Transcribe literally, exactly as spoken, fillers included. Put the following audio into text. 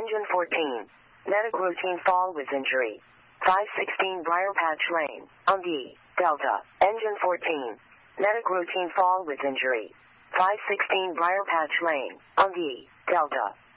Engine fourteen. Medic routine fall with injury. five sixteen Briar Patch Lane, on D, Delta. Engine fourteen. Medic routine fall with injury. five sixteen Briar Patch Lane, on D, Delta.